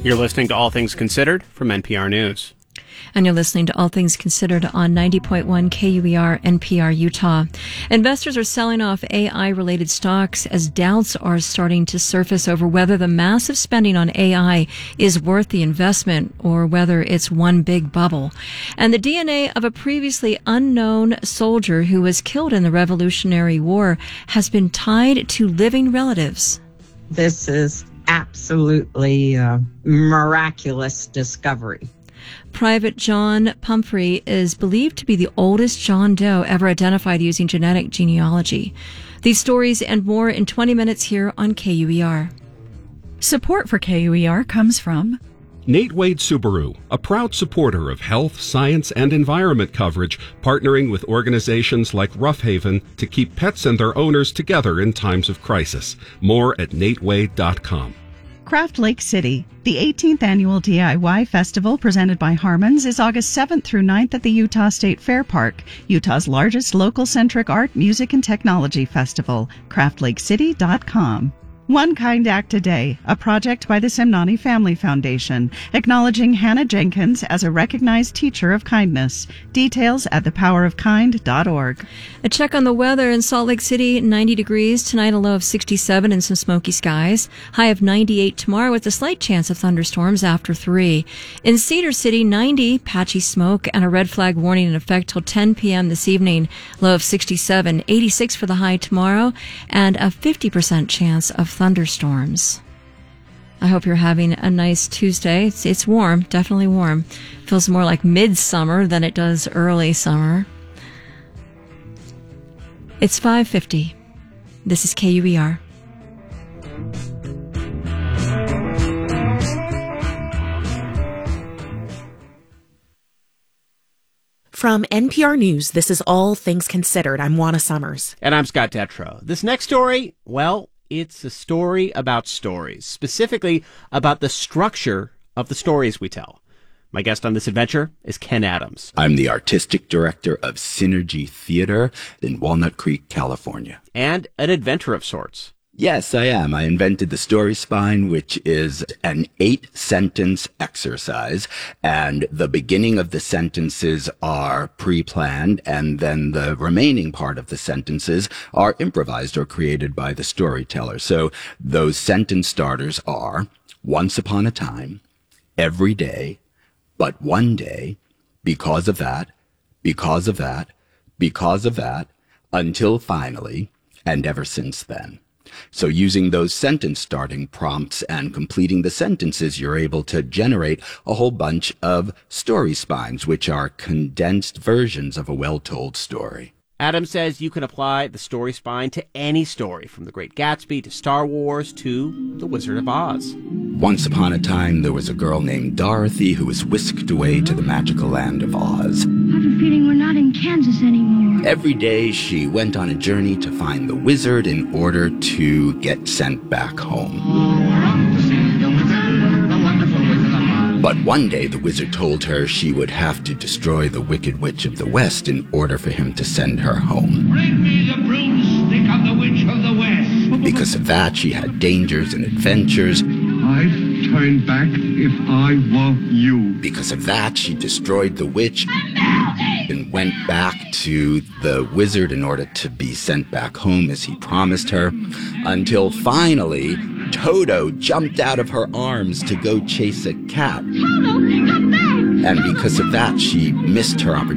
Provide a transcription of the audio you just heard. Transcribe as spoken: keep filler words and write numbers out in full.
You're listening to All Things Considered from N P R News. And you're listening to All Things Considered on ninety point one K U E R N P R Utah. Investors are selling off A I-related stocks as doubts are starting to surface over whether the massive spending on A I is worth the investment or whether it's one big bubble. And the D N A of a previously unknown soldier who was killed in the Revolutionary War has been tied to living relatives. This is absolutely a miraculous discovery. Private John Pumphrey is believed to be the oldest John Doe ever identified using genetic genealogy. These stories and more in twenty minutes here on K U E R. Support for K U E R comes from Nate Wade Subaru, a proud supporter of health, science, and environment coverage, partnering with organizations like Rough Haven to keep pets and their owners together in times of crisis. More at nate wade dot com. Craft Lake City. The eighteenth Annual D I Y Festival presented by Harmons is August seventh through ninth at the Utah State Fair Park, Utah's largest local-centric art, music, and technology festival. craft lake city dot com. One Kind Act a Day, a project by the Simnani Family Foundation, acknowledging Hannah Jenkins as a recognized teacher of kindness. Details at the power of kind dot org. A check on the weather in Salt Lake City, ninety degrees. Tonight, a low of sixty-seven and some smoky skies. High of ninety-eight tomorrow with a slight chance of thunderstorms after three. In Cedar City, ninety, patchy smoke and a red flag warning in effect till ten p.m. this evening. Low of sixty-seven, eighty-six for the high tomorrow, and a fifty percent chance of thunderstorms. I hope you're having a nice Tuesday. It's, it's warm, definitely warm. Feels more like midsummer than it does early summer. It's five fifty. This is K U E R. From N P R News, this is All Things Considered. I'm Juana Summers. And I'm Scott Detrow. This next story, well, it's a story about stories, specifically about the structure of the stories we tell. My guest on this adventure is Ken Adams. I'm the artistic director of Synergy Theater in Walnut Creek, California. And an inventor of sorts. Yes, I am. I invented the Story Spine, which is an eight-sentence exercise, and the beginning of the sentences are pre-planned, and then the remaining part of the sentences are improvised or created by the storyteller. So those sentence starters are, once upon a time, every day, but one day, because of that, because of that, because of that, until finally, and ever since then. So using those sentence starting prompts and completing the sentences, you're able to generate a whole bunch of story spines, which are condensed versions of a well-told story. Adam says you can apply the story spine to any story, from The Great Gatsby to Star Wars to The Wizard of Oz. Once upon a time, there was a girl named Dorothy who was whisked away to the magical land of Oz. I have a feeling we're not in Kansas anymore. Every day, she went on a journey to find the wizard in order to get sent back home. But one day, the wizard told her she would have to destroy the Wicked Witch of the West in order for him to send her home. Bring me the broomstick of the Witch of the West. Because of that, she had dangers and adventures. I'd turn back if I were you. Because of that, she destroyed the witch and went back to the wizard in order to be sent back home as he promised her, until finally Toto jumped out of her arms to go chase a cat. Toto, come back! And because of that, she missed her opportunity